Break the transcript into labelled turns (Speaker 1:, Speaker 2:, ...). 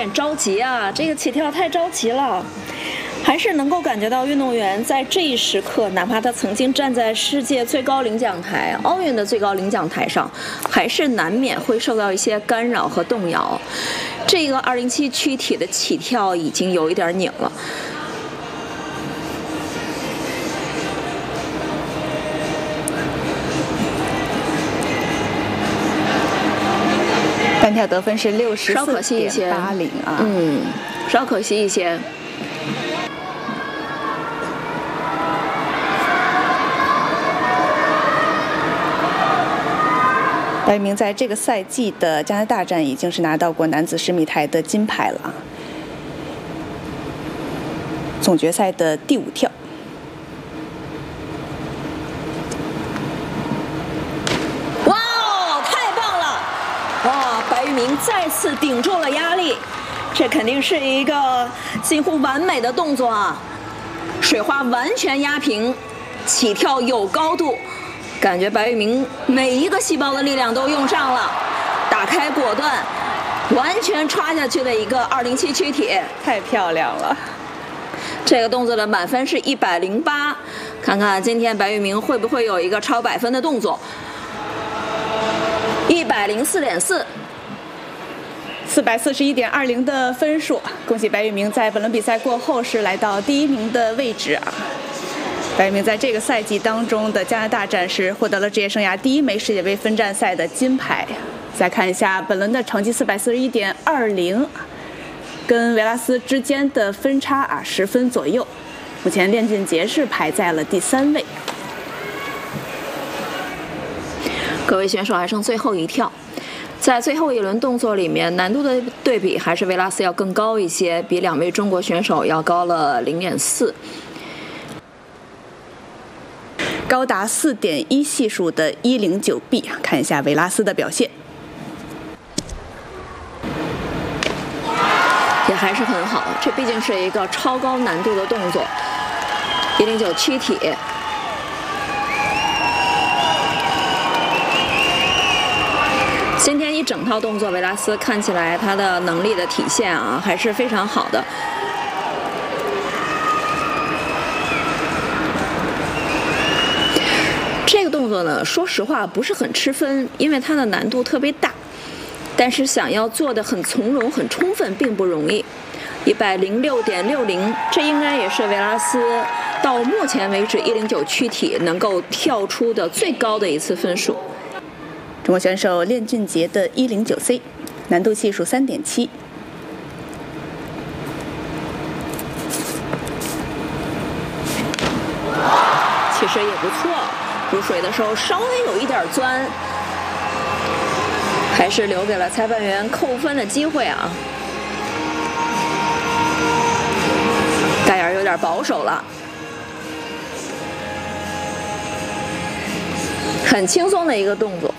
Speaker 1: 点着急啊，这个起跳太着急了。还是能够感觉到运动员在这一时刻，哪怕他曾经站在世界最高领奖台、奥运的最高领奖台上，还是难免会受到一些干扰和动摇。这个207躯体的起跳已经有一点拧了。
Speaker 2: 单跳得分是
Speaker 1: 稍可惜一些
Speaker 2: 64.80啊，
Speaker 1: 稍可惜一些。
Speaker 2: 白宇明在这个赛季的加拿大站已经是拿到过男子10米台的金牌了啊，总决赛的第5跳。
Speaker 1: 哇哦，太棒了！哇，白宇明再次顶住了压力，这肯定是一个近乎完美的动作啊！水花完全压平，起跳有高度。感觉白宇明每一个细胞的力量都用上了，打开果断，完全插下去的一个207躯体，
Speaker 2: 太漂亮了。
Speaker 1: 这个动作的满分是108，看看今天白宇明会不会有一个超100分的动作。104.4。
Speaker 2: 441.20的分数，恭喜白宇明在本轮比赛过后是来到第1名的位置啊。白宇明在这个赛季当中的加拿大站是获得了职业生涯第1枚世界杯分站赛的金牌。再看一下本轮的成绩441.20，跟维拉斯之间的分差啊10分左右。目前练俊杰是排在了第3位。
Speaker 1: 各位选手还剩最后一跳，在最后一轮动作里面，难度的对比还是维拉斯要更高一些，比2位中国选手要高了0.4。
Speaker 2: 高达4.1系数的109B， 看一下维拉斯的表现，
Speaker 1: 也还是很好。这毕竟是一个超高难度的动作，109躯体。今天一整套动作，维拉斯看起来他的能力的体现啊，还是非常好的。这个动作呢，说实话不是很吃分，因为它的难度特别大，但是想要做得很从容、很充分并不容易。106.60，这应该也是维拉斯到目前为止109躯体能够跳出的最高的一次分数。
Speaker 2: 中国选手练俊杰的109C， 难度系数3.7。
Speaker 1: 其实也不错，入水的时候稍微有一点钻，还是留给了裁判员扣分的机会啊。大眼有点保守了，很轻松的一个动作。